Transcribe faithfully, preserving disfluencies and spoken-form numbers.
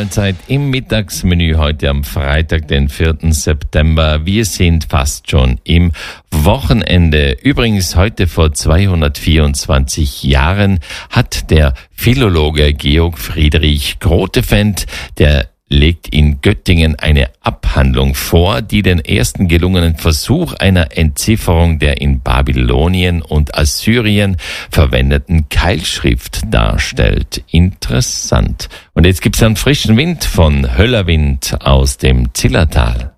Mahlzeit im Mittagsmenü heute am Freitag, den vierten September. Wir sind fast schon im Wochenende. Übrigens, heute vor zweihundertvierundzwanzig Jahren hat der Philologe Georg Friedrich Grotefend, der legt in Göttingen eine Abhandlung vor, die den ersten gelungenen Versuch einer Entzifferung der in Babylonien und Assyrien verwendeten Keilschrift darstellt. Interessant. Und jetzt gibt's einen frischen Wind von Höllerwind aus dem Zillertal.